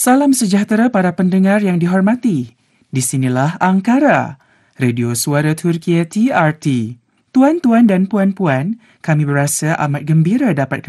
Salam sejahtera para pendengar yang dihormati. Di sinilah Ankara, Radio Suara Turkiye TRT. Tuan-tuan dan puan-puan, kami berasa amat gembira dapat